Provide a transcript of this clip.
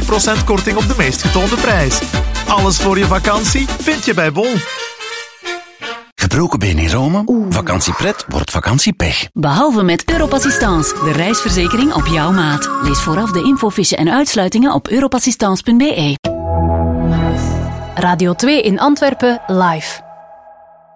20% korting op de meest getoonde prijs. Alles voor je vakantie vind je bij Bol. Gebroken been in Rome? Vakantiepret wordt vakantiepech. Behalve met Europassistance, de reisverzekering op jouw maat. Lees vooraf de infofiche en uitsluitingen op europassistance.be. Radio 2 in Antwerpen live.